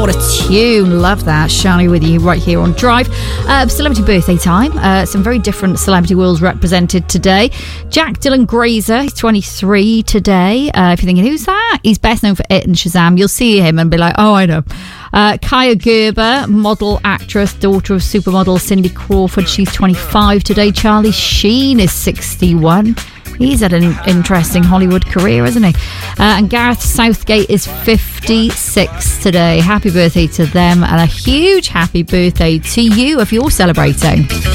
what a tune. Love that. Shani with you right here on Drive. Celebrity birthday time. Some very different celebrity worlds represented today. Jack Dylan Grazer, he's 23 today. If you're thinking, who's that? He's best known for It and Shazam. You'll see him and be like, oh, I know. Kaya Gerber, model, actress, daughter of supermodel Cindy Crawford. She's 25 today. Charlie Sheen is 61. He's had an interesting Hollywood career, hasn't he? And Gareth Southgate is 56 today. Happy birthday to them, and a huge happy birthday to you if you're celebrating.